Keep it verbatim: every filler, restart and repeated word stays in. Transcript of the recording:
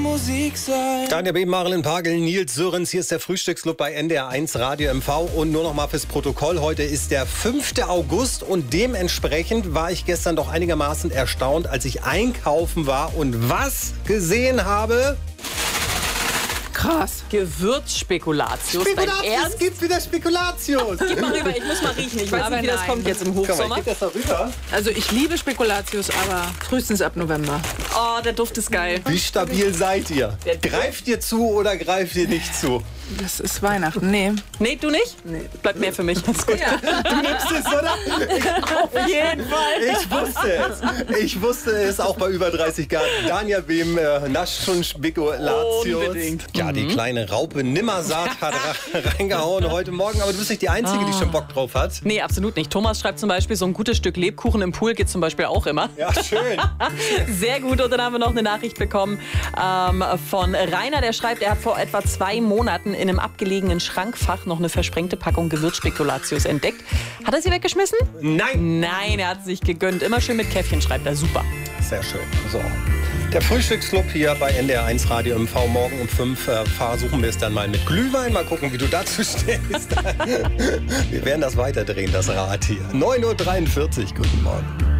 Musik sein. Daniel B., Marilyn Pagel, Nils Sörens. Hier ist der Frühstücksclub bei N D R eins Radio M V. Und nur noch mal fürs Protokoll. Heute ist der fünfte August und dementsprechend war ich gestern doch einigermaßen erstaunt, als ich einkaufen war und was gesehen habe. Krass. Gewürzspekulatius. Spekulatius, es gibt wieder Spekulatius. Gib mal rüber, ich muss mal riechen. Ich weiß Aber nicht, wie das nein. kommt jetzt im Komm mal, Hochsommer. ich geb das mal rüber. Also ich liebe Spekulatius, aber frühestens ab November. Oh, der Duft ist geil. Wie stabil seid ihr? Greift ihr zu oder greift ihr nicht zu? Das ist Weihnachten. Nee. Nee, du nicht? Nee. Bleibt mehr für mich. Ist gut. Ja. Du nimmst es, oder? Auf jeden Fall. Ich wusste es. Ich wusste es auch bei über dreißig Grad. Daniel Behm äh, nascht schon Spekulatius. Unbedingt. Ja, die kleine Raupe Nimmersaat hat reingehauen heute Morgen. Aber du bist nicht die Einzige, die schon Bock drauf hat. Nee, absolut nicht. Thomas schreibt zum Beispiel, so ein gutes Stück Lebkuchen im Pool geht zum Beispiel auch immer. Ja, schön. Sehr gut. Und dann haben wir noch eine Nachricht bekommen ähm, von Rainer, der schreibt, er hat vor etwa zwei Monaten in einem abgelegenen Schrankfach noch eine versprengte Packung Gewürzspekulatius entdeckt. Hat er sie weggeschmissen? Nein. Nein, er hat sich gegönnt. Immer schön mit Käffchen, schreibt er. Super. Sehr schön. So. Der Frühstücksclub hier bei N D R eins Radio M V. Morgen um fünf äh, versuchen wir es dann mal mit Glühwein. Mal gucken, wie du dazu stehst. Wir werden das weiterdrehen, das Rad hier. neun Uhr dreiundvierzig. Guten Morgen.